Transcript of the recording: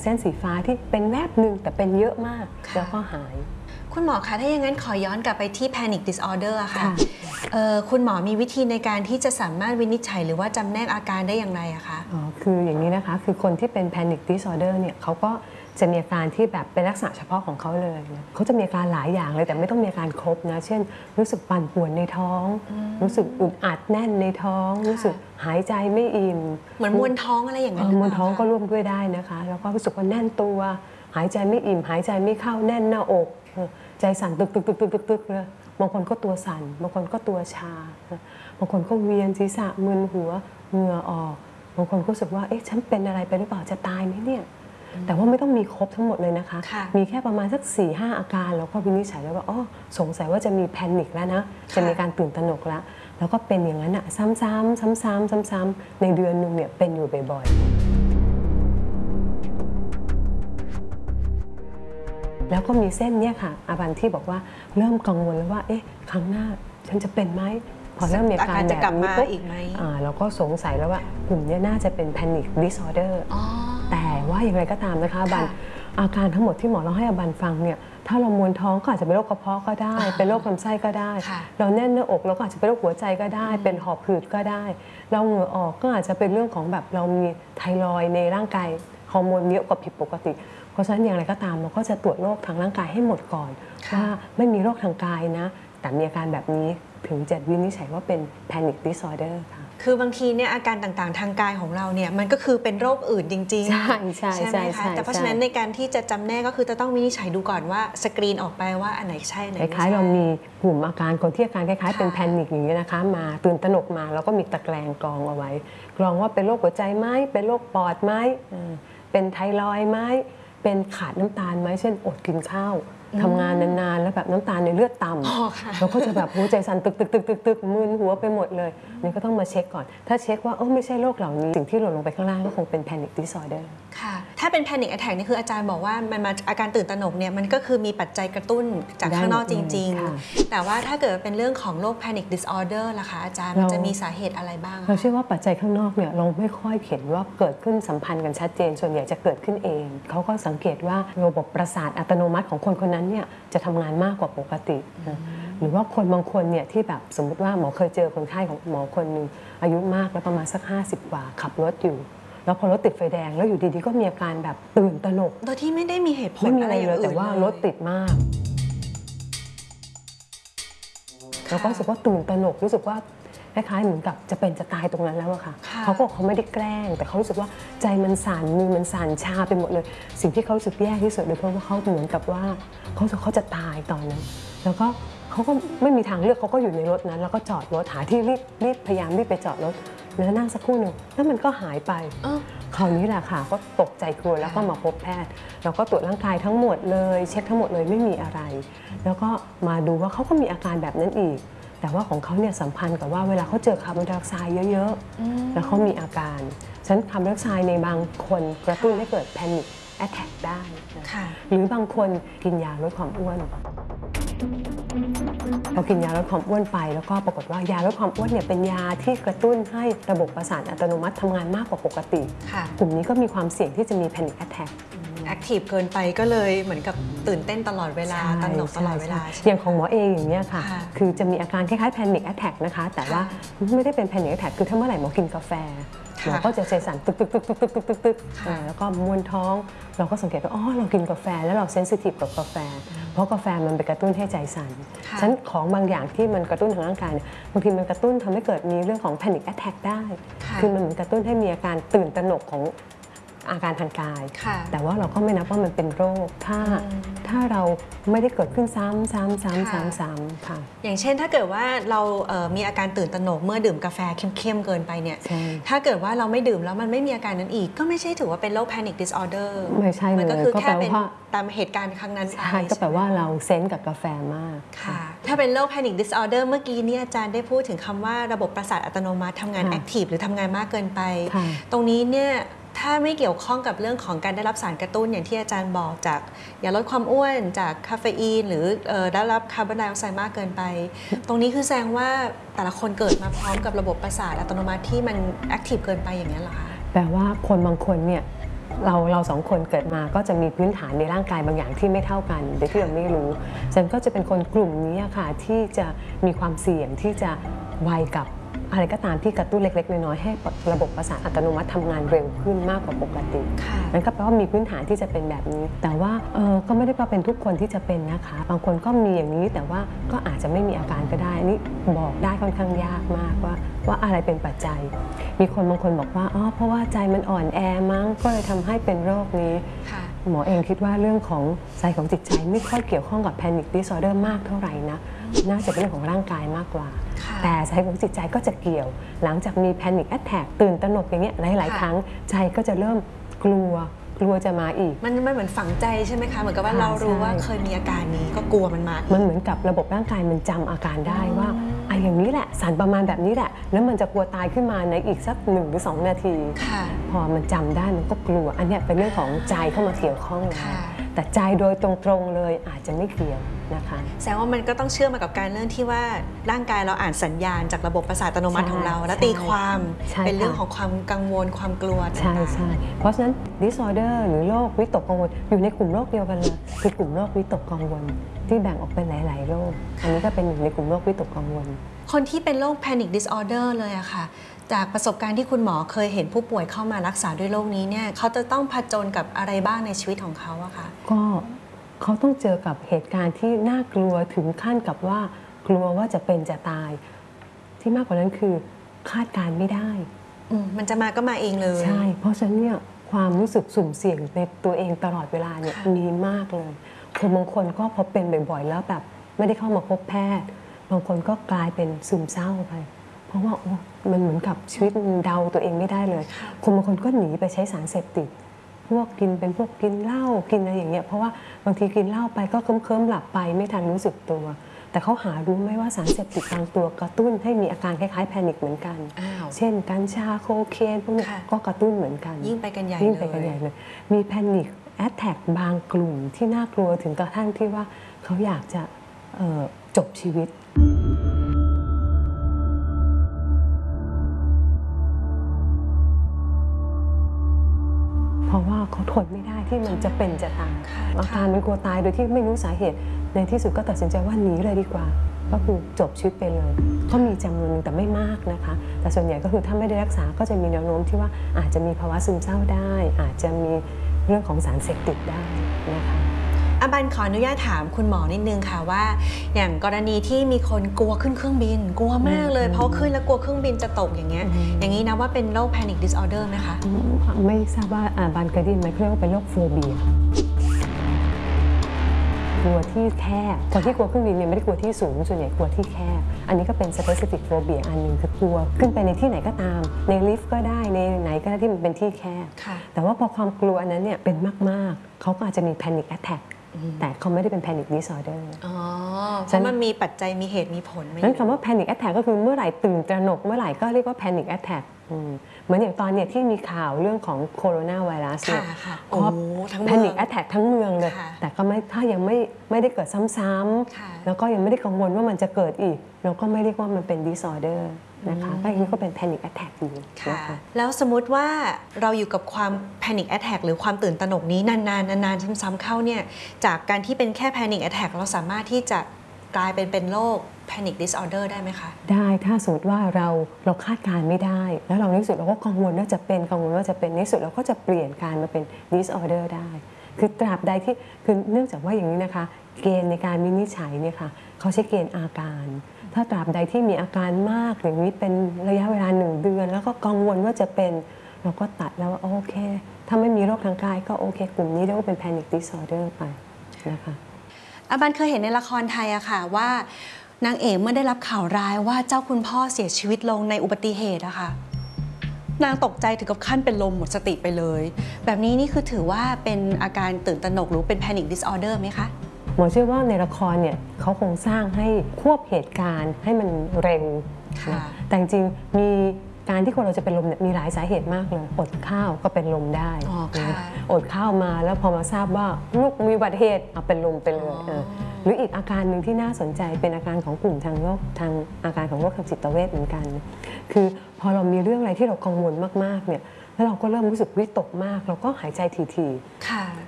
เส้นสีฟ้าที่เป็นแวบหนึ่งแต่เป็นเยอะมากแล้วก็หายคุณหมอคะถ้าอย่างนั้นขอย้อนกลับไปที่ panic disorder อะค่ะคุณหมอมีวิธีในการที่จะสามารถวินิจฉัยหรือว่าจำแนกอาการได้อย่างไรอะคะคืออย่างนี้นะคะคือคนที่เป็น panic disorder เนี่ยเขาก็จะมีอาการที่แบบเป็นลักษณะเฉพาะของเขาเลยนะเขาจะมีอาการหลายอย่างเลยแต่ไม่ต้องมีอาการครบนะเช่นรู้สึกปั่นป่วนในท้องรู้สึกอึดอัดแน่นในท้องรู้สึกหายใจไม่อิ่มเหมือนมวนท้องอะไรอย่างนั้นมวนท้องก็ร่วมด้วยได้นะคะแล้วก็รู้สึกว่าแน่นตัวหายใจไม่อิ่มหายใจไม่เข้าแน่นหน้าอกใจสั่นตึกเลยบางคนก็ตัวสั่นบางคนก็ตัวชาบางคนก็เวียนศีรษะมึนหัวเหงื่อออกบางคนก็รู้สึกว่าเอ๊ะฉันเป็นอะไรไปหรือเปล่าจะตายไหมเนี่ยแต่ว่าไม่ต้องมีครบทั้งหมดเลยนะคะมีแค่ประมาณสัก 4-5 อาการแล้วก็วินิจฉัยแล้วว่าอ๋อสงสัยว่าจะมีแพนิคแล้วนะจะมีการตื่นตระหนกแล้วก็เป็นอย่างนั้นอะซ้ำๆในเดือนนึงเนี่ยเป็นอยู่บ่อยๆแล้วก็มีเส้นเนี่ยค่ะอาบันที่บอกว่าเริ่มกังวลแล้วว่าเอ๊ะครั้งหน้าฉันจะเป็นไหมพอเริ่มมีอาการแบบนี้ปุ๊บเราก็สงสัยแล้วว่ากลุ่มนี้น่าจะเป็น panic disorder แต่ว่าอย่างไรก็ตามนะคะอาบันอาการทั้งหมดที่หมอเราให้อาบันฟังเนี่ยถ้าเรามวนท้องก็อาจจะเป็นโรคกระเพาะก็ได้เป็นโรคลำไส้ก็ได้เราแน่นหน้าอกเราก็อาจจะเป็นโรคหัวใจก็ได้เป็นหอบหืดก็ได้เราเหงื่อออกก็อาจจะเป็นเรื่องของแบบเรามีไทรอยด์ในร่างกายฮอร์โมนเยอะกว่าผิดปกติเพราะฉะนั้นอย่างไรก็ตามเราก็จะตรวจโรคทางร่างกายให้หมดก่อนว่าไม่มีโรคทางกายนะแต่มีอาการแบบนี้ถึงจะวินิจฉัยว่าเป็น panic disorder ค่ะคือบางทีเนี่ยอาการต่างๆทางกายของเราเนี่ยมันก็คือเป็นโรคอื่นจริงๆใช่ไหมคะแต่เพราะฉะนั้นในการที่จะจำแนกก็คือจะต้องวินิจฉัยดูก่อนว่าสกรีนออกไปว่าอันไหนใช่อันไหนไม่ใช่คล้ายๆเรามีกลุ่มอาการคนที่อาการคล้ายๆเป็นแพนิคอย่างนี้นะคะมาตื่นตระหนกมาแล้วก็มีตะแกรงกรองเอาไว้กรองว่าเป็นโรคหัวใจไหมเป็นโรคปอดไหมเป็นไทรอยด์ไหมเป็นขาดน้ำตาลไหมเช่นอดกินข้าวทำงานนานๆแล้วแบบน้ำตาลในเลือดต่ำเราก็จะแบบหัวใจสั่นตึกมึนหัวไปหมดเลยนี่ก็ต้องมาเช็คก่อนถ้าเช็คว่าไม่ใช่โรคเหล่านี้สิ่งที่หล่นลงไปข้างล่างก็คงเป็น panic disorder ค่ะถ้าเป็น panic attack นี่คืออาจารย์บอกว่ามันมาอาการตื่นตระหนกเนี่ยมันก็คือมีปัจจัยกระตุ้นจากข้างนอกจริงๆแต่ว่าถ้าเกิดเป็นเรื่องของโรค panic disorder ล่ะคะอาจารย์มันจะมีสาเหตุอะไรบ้างเราเชื่อว่าปัจจัยข้างนอกเนี่ยเราไม่ค่อยเห็นว่าเกิดขึ้นสัมพันธ์กันชัดเจนส่วนใหญ่จะเกิดขึ้นเองเขาก็สังเกตว่าระบบประสาทอัตโนมัติของคนคนนั้นเนี่ยจะทำงานมากกว่าปกติหรือว่าคนบางคนเนี่ยที่แบบสมมติว่าหมอเคยเจอคนไข้ของหมอคนหนึ่งอายุมากแล้วประมาณสัก50กว่าขับรถอยู่แล้วพอรถติดไฟแดงแล้วอยู่ดีๆก็มีอาการแบบตื่นตระหนกโดยที่ไม่ได้มีเหตุผลอะไรเลยแต่ว่ารถติดมากแล้วก็รู้สึกว่าตื่นตระหนกรู้สึกว่าคล้ายๆเหมือนกับจะเป็นจะตายตรงนั้นแล้วอะค่ะเขาไม่ได้แกล้งแต่เขารู้สึกว่าใจมันสั่นมือมันสั่นชาไปหมดเลยสิ่งที่เขารู้สึกแย่ที่สุดเลยเพราะว่าเขาเหมือนกับว่าเขาจะตายตอนนั้นแล้วก็เขาก็ไม่มีทางเลือกเขาก็อยู่ในรถนั้นแล้วก็จอดรถหาที่รีบพยายามรีบไปจอดรถแล้วนั่งสักครู่หนึ่งแล้วมันก็หายไปคราวนี้แหละค่ะก็ตกใจกลัวแล้วก็มาพบแพทย์แล้วก็ตรวจร่างกายทั้งหมดเลยเช็คทั้งหมดเลยไม่มีอะไรแล้วก็มาดูว่าเขาก็มีอาการแบบนั้นอีกแต่ว่าของเขาเนี่ยสัมพันธ์กับว่าเวลาเขาเจอคาร์บอนไดออกไซด์เยอะๆแล้วเขามีอาการฉะนั้นคาร์บอนไดออกไซด์ในบางคนกระตุ้นให้เกิดแพนิคแอทแทคได้หรือบางคนกินยาลดความอ้วนเรากินยาลดความอ้วนไปแล้วก็ปรากฏว่ายาลดความอ้วนเนี่ยเป็นยาที่กระตุ้นให้ระบบประสาทอัตโนมัติทำงานมากกว่าปกติกลุ่มนี้ก็มีความเสี่ยงที่จะมีแพนิคแอทแทคแอคทีฟเกินไปก็เลยเหมือนกับตื่นเต้นตลอดเวลาตระหนกตลอดเวลาอย่างของหมอเองอย่างนี้ค่ะคือจะมีอาการคล้ายๆแพนิคแอทแทคนะคะแต่ว่าไม่ได้เป็นแพนิคแอทแทคคือถ้าเมื่อไหร่หมอกินกาแฟหมอก็จะใจสั่นตึกแล้วก็มวนท้องเราก็สังเกตว่าเรากินกาแฟแล้วเราเซนซิทีฟกับกาแฟเพราะกาแฟมันไปกระตุ้นให้ใจสั่นฉะนั้นของบางอย่างที่มันกระตุ้นทางร่างกายเนี่ยบางทีมันกระตุ้นทำให้เกิดมีเรื่องของแพนิคแอทแทคได้คือมันเหมือนกระตุ้นให้มีอาการตื่นตระหนกของอาการทางกายแต่ว่าเราก็ไม่นับว่ามันเป็นโรคถ้าเราไม่ได้เกิดขึ้นซ้ำค่ะอย่างเช่นถ้าเกิดว่าเรามีอาการตื่นตระหนกเมื่อดื่มกาแฟเข้มๆเกินไปเนี่ยถ้าเกิดว่าเราไม่ดื่มแล้วมันไม่มีอาการนั้นอีกก็ไม่ใช่ถือว่าเป็นโรค panic disorder ไม่ใช่เลยก็คือแค่เป็นตามเหตุการณ์ครั้งนั้นใช่ก็แปลว่าเราเซนส์กับกาแฟมากค่ะถ้าเป็นโรค panic disorder เมื่อกี้นี้อาจารย์ได้พูดถึงคำว่าระบบประสาทอัตโนมัติทำงาน active หรือทำงานมากเกินไปตรงนี้เนี่ยถ้าไม่เกี่ยวข้องกับเรื่องของการได้รับสารกระตุ้นอย่างที่อาจารย์บอกจากยาลดความอ้วนจากคาเฟอีนหรือได้รับคาร์บอนไดออกไซด์มากเกินไปตรงนี้คือแสดงว่าแต่ละคนเกิดมาพร้อมกับระบบประสาทอัตโนมัติที่มันแอคทีฟเกินไปอย่างนี้เหรอคะแปลว่าคนบางคนเนี่ยเราสองคนเกิดมาก็จะมีพื้นฐานในร่างกายบางอย่างที่ไม่เท่ากันโดยที่เราไม่รู้ฉันก็จะเป็นคนกลุ่มนี้ค่ะที่จะมีความเสี่ยงที่จะไวกับอะไรก็ตามที่กระตุ้นเล็กๆน้อยๆให้ระบบประสาทอัตโนมัติทำงานเร็วขึ้นมากกว่าปกตินั่นก็แปลว่ามีพื้นฐานที่จะเป็นแบบนี้แต่ว่าก็ไม่ได้แปลเป็นทุกคนที่จะเป็นนะคะบางคนก็มีอย่างนี้แต่ว่าก็อาจจะไม่มีอาการก็ได้นี่บอกได้ค่อนข้างยากมากว่าอะไรเป็นปัจจัยมีคนบางคนบอกว่าอ๋อเพราะว่าใจมันอ่อนแอมั้งก็เลยทำให้เป็นโรคนี้หมอเองคิดว่าเรื่องของใจของจิตใจไม่ค่อยเกี่ยวข้องกับ Panic Disorder มากเท่าไหร่นะน่าจะเป็นเรื่องของร่างกายมากกว่าแต่ใจของจิตใจก็จะเกี่ยวหลังจากมี Panic Attack ตื่นตระหนกอย่างเงี้ยหลายๆครั้งใจก็จะเริ่มกลัวจะมาอีกมันเหมือนฝังใจใช่ไหมคะเหมือนกับว่าเรารู้ว่าเคยมีอาการนี้ก็กลัวมันมาอีกมันเหมือนกับระบบร่างกายมันจำอาการได้ว่าอย่างนี้แหละสารประมาณแบบนี้แหละแล้วมันจะกลัวตายขึ้นมาในอีกสัก1 หรือ 2 นาทีพอมันจำได้มันก็กลัวอันนี้เป็นเรื่องของใจเข้ามาเกี่ยวข้องแต่ใจโดยตรงๆเลยอาจจะไม่เกี่ยวนะคะแสดงว่ามันก็ต้องเชื่อมมากับการเรื่องที่ว่าร่างกายเราอ่านสัญญาณจากระบบประสาทอัตโนมัติของเราแล้วตีความเป็นเรื่องของความกังวลความกลัวใช่เพราะฉะนั้น disorder หรือโรควิตกกังวลอยู่ในกลุ่มโรคเดียวกันเลยคือกลุ่มโรควิตกกังวลที่แบ่งออกเป็นหลายๆโรคอันนี้ก็เป็นหนึ่งในกลุ่มโรควิตกกังวลคนที่เป็นโรค Panic Disorder เลยอะค่ะจากประสบการณ์ที่คุณหมอเคยเห็นผู้ป่วยเข้ามารักษาด้วยโรคนี้เนี่ยเขาจะต้องผจญกับอะไรบ้างในชีวิตของเขาอะคะก็เขาต้องเจอกับเหตุการณ์ที่น่ากลัวถึงขั้นกับว่ากลัวว่าจะเป็นจะตายที่มากกว่านั้นคือคาดการไม่ได้มันจะมาก็มาเองเลยใช่เพราะฉะนั้นเนี่ยความรู้สึกสุ่มเสี่ยงในตัวเองตลอดเวลาเนี่ยมีมากเลยคนบางคนก็พอเป็นบ่อยๆแล้วแบบไม่ได้เข้ามาพบแพทย์บางคนก็กลายเป็นซึมเศร้าไปเพราะว่ามันเหมือนกับชีวิตเดาตัวเองไม่ได้เลยคนบางคนก็หนีไปใช้สารเสพติดพวกกินเป็นพวกกินเหล้ากินอะไรอย่างเงี้ยเพราะว่าบางทีกินเหล้าไปก็เคลิ้มๆหลับไปไม่ทันรู้สึกตัวแต่เขาหารู้ไหมว่าสารเสพติดบางตัวกระตุ้นให้มีอาการคล้ายๆแพนิคเหมือนกันเช่นกัญชาโคเคนพวกนี้ก็กระตุ้นเหมือนกันยิ่งไปกันใหญ่เลยมีแพนิคแอทแทกบางกลุ่มที่น่ากลัวถึงกระทั่งที่ว่าเขาอยากจะจบชีวิตเพราะว่าเขาทนไม่ได้ที่มันจะเป็นจะตายอาการมันกลัวตายโดยที่ไม่รู้สาเหตุในที่สุดก็ตัดสินใจว่าหนีเลยดีกว่าก็คือจบชีวิตไปเลยก็มีจำนวนนึงแต่ไม่มากนะคะแต่ส่วนใหญ่ก็คือถ้าไม่ได้รักษาก็จะมีแนวโน้มที่ว่าอาจจะมีภาวะซึมเศร้าได้อาจจะมีเรื่องของสารเสพติดได้นะคะอาบันขออนุญาตถามคุณหมอนิดนึงค่ะว่าอย่างกรณีที่มีคนกลัวขึ้นเครื่องบินกลัวมากเลยเพราะขึ้นแล้วกลัวเครื่องบินจะตกอย่างเงี้ยอย่างนี้นะว่าเป็นโรค Panic Disorder ไหมคะไม่ทราบว่าบันเคยได้ยินไหมเขาเรียกว่าเป็นโรคโฟเบียกลัวที่แคบคนที่กลัวเครื่องบินเนี่ยไม่ได้กลัวที่สูงส่วนใหญ่กลัวที่แคบอันนี้ก็เป็น specific phobia อันนึงคือกลัวขึ้นไปในที่ไหนก็ตามในลิฟต์ก็ได้ในไหนก็ได้ที่มันเป็นที่แคบแต่ว่าพอความกลัวอันนั้นเนี่ยเป็นมากๆเขาก็อาจจะมี panic attack แต่เขาไม่ได้เป็น panic disorder เพราะมันมีปัจจัยมีเหตุมีผลนั้นคำว่า panic attack ก็คือเมื่อไหร่ตื่นตระหนกเมื่อไหร่ก็เรียกว่า panic attack เหมือนอย่างตอนเนี่ยที่มีข่าวเรื่องของโคโรนาไวรัสเนี่ยแพนิคแอทแทกทั้งเมืองเลยแต่ก็ไม่ถ้ายังไม่ได้เกิดซ้ำๆแล้วก็ยังไม่ได้กังวลว่ามันจะเกิดอีกเราก็ไม่เรียกว่ามันเป็น disorder นะคะก็ยังก็เป็น panic attack อยู่นะคะแล้วสมมติว่าเราอยู่กับความ panic attack หรือความตื่นตระหนกนี้นานซ้ำๆเข้าเนี่ยจากการที่เป็นแค่ panic attack เราสามารถที่จะกลายเป็นโรค Panic Disorder ได้ไหมคะได้ถ้าสมมติว่าเราคาดการไม่ได้แล้วเราในที่สุดเราก็กังวลว่าจะเป็นในที่สุดเราก็จะเปลี่ยนการมาเป็น Disorder ได้คือตราบใดที่คือเนื่องจากว่าอย่างนี้นะคะเกณฑ์ในการวินิจฉัยเนี่ยค่ะเขาใช้เกณฑ์อาการถ้าตราบใดที่มีอาการมากอย่างนี้เป็นระยะเวลา1 เดือนแล้วก็กังวลว่าจะเป็นเราก็ตัดแล้วว่าโอเคถ้าไม่มีโรคทางกายก็โอเคกลุ่มนี้เรียกว่าเป็น Panic Disorder ไปนะคะอาบันเคยเห็นในละครไทยอะค่ะว่านางเอกเมื่อได้รับข่าวร้ายว่าเจ้าคุณพ่อเสียชีวิตลงในอุบัติเหตุอะค่ะนางตกใจถึงกับขั้นเป็นลมหมดสติไปเลยแบบนี้นี่คือถือว่าเป็นอาการตื่นตระหนกหรือเป็น Panic Disorder ไหมคะหมอเชื่อว่าในละครเนี่ยเขาคงสร้างให้ควบเหตุการณ์ให้มันเร็วแต่จริงๆมีการที่คนเราจะเป็นลมเนี่ยมีหลายสาเหตุมากเลยอดข้าวก็เป็นลมได้อดข้าวมาแล้วพอมาทราบว่าลูกมีอุบัติเหตุเป็นลมไปเลยหรืออีกอาการหนึ่งที่น่าสนใจเป็นอาการของกลุ่มทางอาการของโรคทางจิตเวชเหมือนกันคือพอเรามีเรื่องอะไรที่เรากังวลมากๆเนี่ยแล้วเราก็เริ่มรู้สึกวิตกมากเราก็หายใจถี่ค่ะ